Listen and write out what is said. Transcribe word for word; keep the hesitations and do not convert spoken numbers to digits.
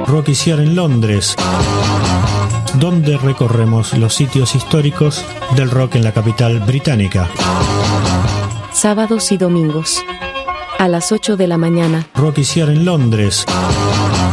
Rockeiciar en Londres, donde recorremos los sitios históricos del rock en la capital británica. Sábados y domingos, a las ocho de la mañana. Rockeiciar en Londres.